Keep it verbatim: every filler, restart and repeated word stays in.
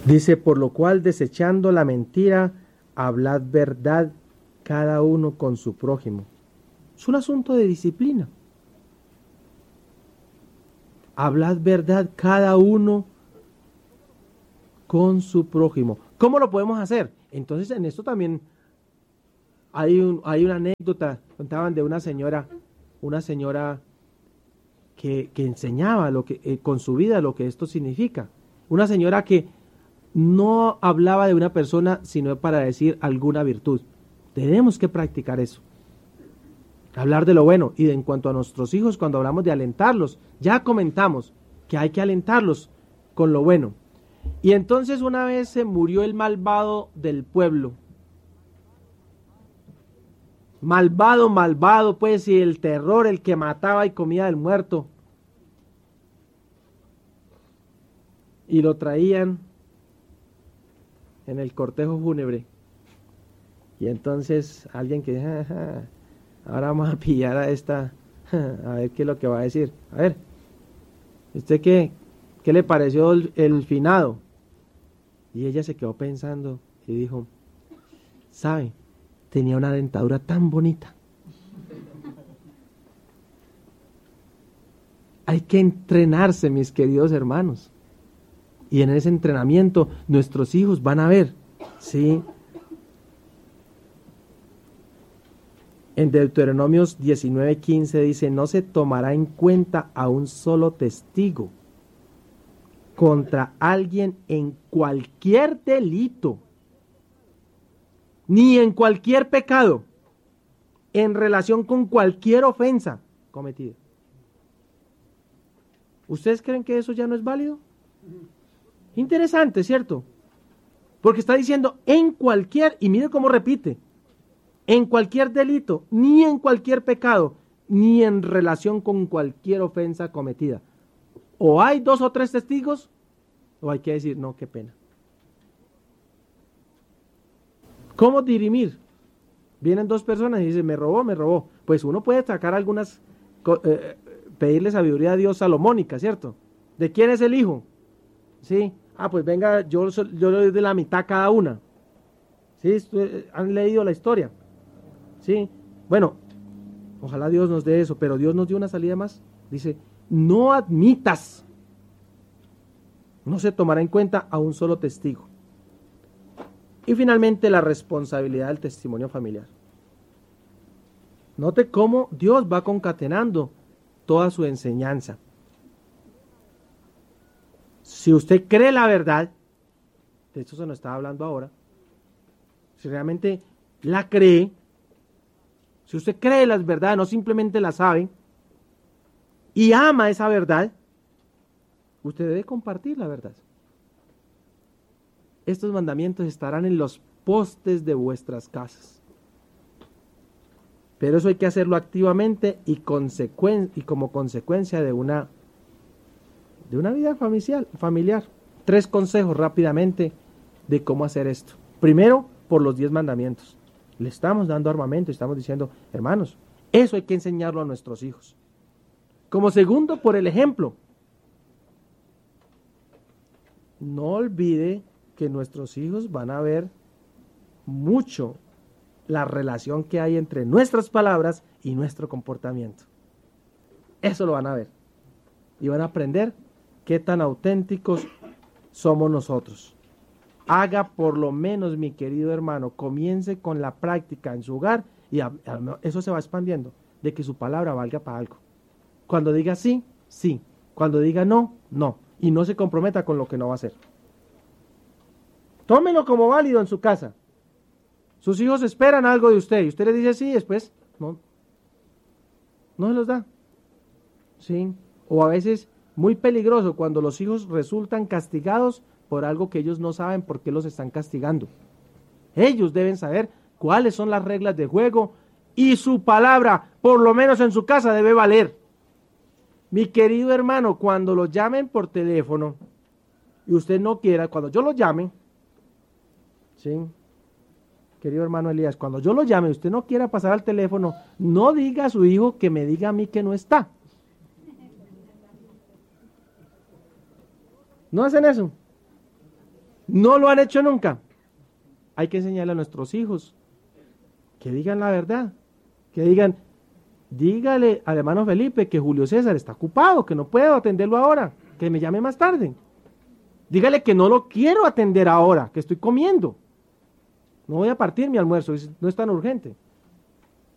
Dice, por lo cual, desechando la mentira, hablad verdad cada uno con su prójimo. Es un asunto de disciplina. Hablad verdad cada uno con su prójimo. ¿Cómo lo podemos hacer? Entonces, en esto también hay, un, hay una anécdota. Contaban de una señora, una señora que, que enseñaba lo que, eh, con su vida lo que esto significa. Una señora que no hablaba de una persona sino para decir alguna virtud. Tenemos que practicar eso. Hablar de lo bueno. Y de, en cuanto a nuestros hijos, cuando hablamos de alentarlos, ya comentamos que hay que alentarlos con lo bueno. Y entonces una vez se murió el malvado del pueblo. Malvado, malvado, pues, y el terror, el que mataba y comía del muerto. Y lo traían en el cortejo fúnebre. Y entonces alguien que ja, ja, ahora vamos a pillar a esta, ja, a ver qué es lo que va a decir. A ver, ¿usted qué, qué le pareció el, el finado? Y ella se quedó pensando y dijo, ¿sabe? Tenía una dentadura tan bonita. Hay que entrenarse, mis queridos hermanos. Y en ese entrenamiento nuestros hijos van a ver, ¿sí? En Deuteronomios diecinueve quince dice, no se tomará en cuenta a un solo testigo contra alguien en cualquier delito, ni en cualquier pecado, en relación con cualquier ofensa cometida. ¿Ustedes creen que eso ya no es válido? Interesante, ¿cierto? Porque está diciendo en cualquier, y mire cómo repite, en cualquier delito, ni en cualquier pecado, ni en relación con cualquier ofensa cometida. O hay dos o tres testigos, o hay que decir, no, qué pena. ¿Cómo dirimir? Vienen dos personas y dicen, me robó, me robó. Pues uno puede sacar algunas, eh, pedirle sabiduría a Dios salomónica, ¿cierto? ¿De quién es el hijo? Sí. Ah, pues venga, yo, yo le doy de la mitad cada una. ¿Sí? ¿Han leído la historia? Sí. Bueno, ojalá Dios nos dé eso, pero Dios nos dio una salida más. Dice, no admitas, no se tomará en cuenta a un solo testigo. Y finalmente la responsabilidad del testimonio familiar. Note cómo Dios va concatenando toda su enseñanza. Si usted cree la verdad, de esto se nos está hablando ahora, si realmente la cree, si usted cree las verdades, no simplemente la sabe, y ama esa verdad, usted debe compartir la verdad. Estos mandamientos estarán en los postes de vuestras casas. Pero eso hay que hacerlo activamente y, consecuen- y como consecuencia de una de una vida familiar, familiar. Tres consejos rápidamente de cómo hacer esto. Primero, por los diez mandamientos. Le estamos dando armamento y estamos diciendo, hermanos, eso hay que enseñarlo a nuestros hijos. Como segundo, por el ejemplo. No olvide que nuestros hijos van a ver mucho la relación que hay entre nuestras palabras y nuestro comportamiento. Eso lo van a ver. Y van a aprender qué tan auténticos somos nosotros. Haga por lo menos, mi querido hermano, comience con la práctica en su hogar y a, a, eso se va expandiendo, de que su palabra valga para algo. Cuando diga sí, sí. Cuando diga no, no. Y no se comprometa con lo que no va a hacer. Tómelo como válido en su casa. Sus hijos esperan algo de usted y usted les dice sí, después no. No se los da. Sí. O a veces muy peligroso cuando los hijos resultan castigados por algo que ellos no saben por qué los están castigando. Ellos deben saber cuáles son las reglas de juego y su palabra, por lo menos en su casa, debe valer. Mi querido hermano, cuando lo llamen por teléfono y usted no quiera, cuando yo lo llame, ¿sí? Querido hermano Elías, cuando yo lo llame y usted no quiera pasar al teléfono, no diga a su hijo que me diga a mí que no está. ¿No hacen eso? no lo han hecho nunca. Hay que enseñarle a nuestros hijos que digan la verdad, que digan, dígale al hermano Felipe que Julio César está ocupado, que no puedo atenderlo ahora, que me llame más tarde. Dígale que no lo quiero atender ahora, que estoy comiendo. No voy a partir mi almuerzo, no es tan urgente.